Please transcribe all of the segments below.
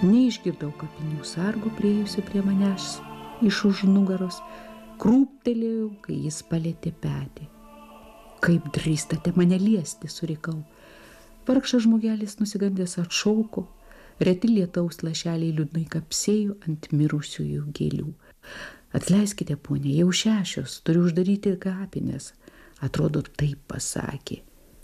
Neišgirdau kapinių sargo priėjusi prie manęs iš už nugaros, krūptelėjau, kai jis palietė petį. Kaip drįstate mane liesti, surikau. Vargšas žmogelis nusigandęs atšoko, reti lietaus lašeliai liūdnai kapsėjo ant mirusiųjų gėlių. Atleiskite, ponė, jau 6, turiu uždaryti kapines, atrodo, taip pasakė.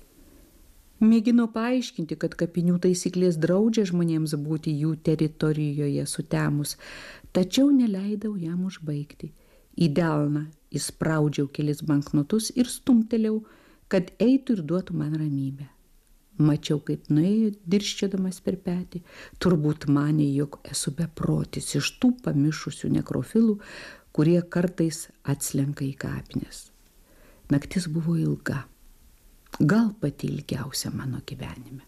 Mėgino paaiškinti, kad kapinių taisyklės draudžia žmonėms būti jų teritorijoje sutemus, tačiau neleidau jam užbaigti. Į delną įspraudžiau kelis banknotus ir stumtelėjau, kad eitų ir duotų man ramybę. Mačiau, kaip nuėjo dirščiodamas per petį, turbūt manė, jog esu beprotis iš tų pamišusių nekrofilų, kurie kartais atslenka į kapines. Naktis buvo ilga. Gal pati ilgiausia mano gyvenime.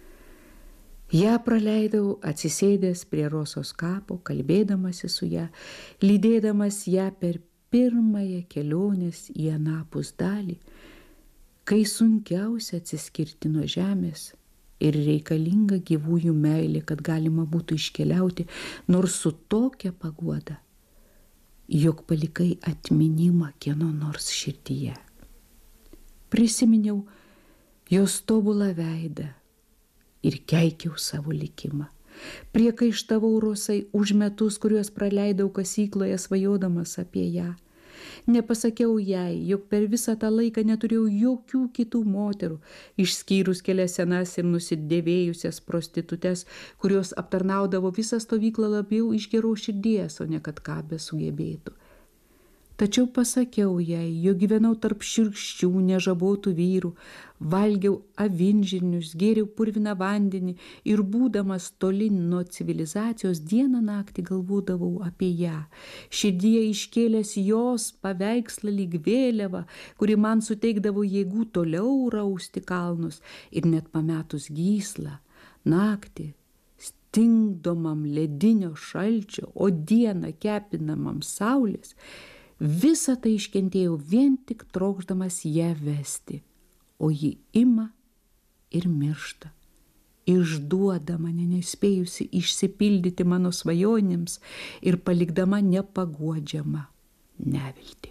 Ja praleidau atsisėdęs prie Rosos kapo, kalbėdamasi su ja, lydėdamas ją per pirmąją kelionės į anapus dalį, kai sunkiausia atsiskirti nuo žemės ir reikalinga gyvųjų meilė, kad galima būtų iškeliauti, nors su tokia paguoda, jog palikai atminimą kieno nors širdyje. Prisiminiau jos tobulą veidą ir keikiau savo likimą. Priekaištavau Rosai už metus, kuriuos praleidau kasykloje svajodamas apie ją. Nepasakiau jai, jog per visą tą laiką neturėjau jokių kitų moterų, išskyrus kelias senas ir nusidėvėjusias prostitutes, kurios aptarnaudavo visą stovyklą labiau iš geros širdies, o ne kad ką besugebėtų. Tačiau pasakiau jai, jog gyvenau tarp šiurkščių, nežabotų vyrų, valgiau avinžirnius, gėriau purviną vandenį ir būdamas tolin nuo civilizacijos dieną naktį galvodavau apie ją, širdyje iškėlęs jos paveikslą lyg vėliavą, kuri man suteikdavo jėgų toliau rausti kalnus ir net pametus gyslą, naktį, stingdomam ledinio šalčio, o dieną kepinamam saulės, visą tai iškentėjau vien tik trokšdamas ją vesti, o ji ima ir miršta, išduoda mane nespėjusi išsipildyti mano svajonėms ir palikdama nepaguodžiamą neviltį.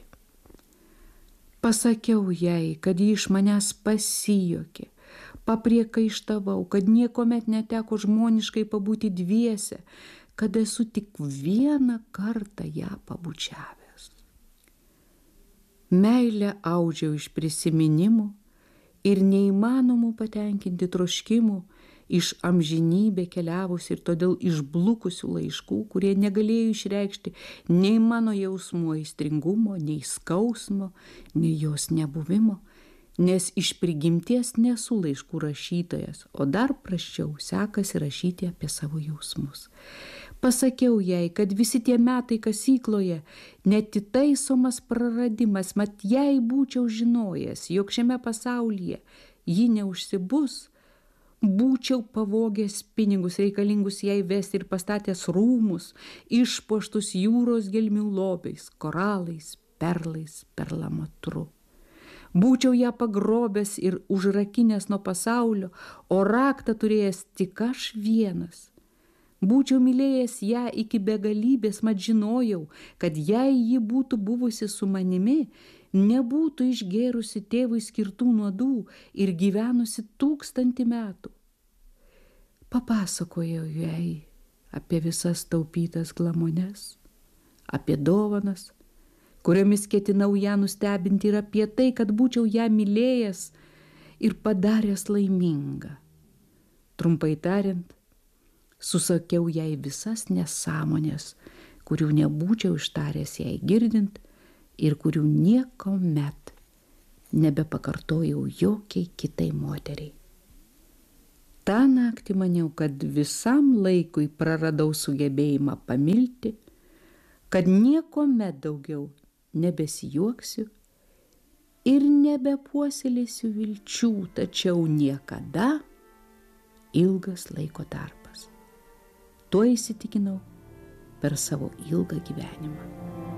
Pasakiau jai, kad ji iš manęs pasijuokė, papriekaištavau, kad niekuomet neteko žmoniškai pabūti dviese, kad esu tik vieną kartą ją pabučiavęs. Meilę audžiau iš prisiminimų ir neįmanomų patenkinti troškimų iš amžinybę keliavusių ir todėl išblukusių laiškų, kurie negalėjo išreikšti nei mano jausmų aistringumo, nei skausmo, nei jos nebuvimo, nes iš prigimties nesu laiškų rašytojas, o dar prasčiau sekasi rašyti apie savo jausmus. Pasakiau jai, kad visi tie metai kasykloje netitaisomas praradimas, mat jei būčiau žinojęs, jog šiame pasaulyje ji neužsibus, būčiau pavogęs pinigus reikalingus jai vesti ir pastatęs rūmus, išpuoštus jūros gelmių lobiais, koralais, perlais, perlamutru. Būčiau ją pagrobęs ir užrakinęs nuo pasaulio, o raktą turėjęs tik aš vienas. Būčiau mylėjęs ją iki begalybės, mat žinojau, kad jei ji būtų buvusi su manimi, nebūtų išgėrusi tėvui skirtų nuodų ir gyvenusi 1000 metų. Papasakojau jai apie visas taupytas glamones, apie dovanas, kuriomis ketinau ją nustebinti ir apie tai, kad būčiau ją mylėjęs ir padaręs laimingą. Trumpai tariant, susakiau jai visas nesąmonės, kurių nebūčiau ištaręs jai girdint ir kurių niekuomet nebepakartojau jokiai kitai moteriai. Ta naktį maniau, kad visam laikui praradau sugebėjimą pamilti, kad niekuomet daugiau nebesijuoksiu ir nebepuoselėsiu vilčių, tačiau niekada ilgas laiko tarpas. Tuo įsitikinau per savo ilgą gyvenimą.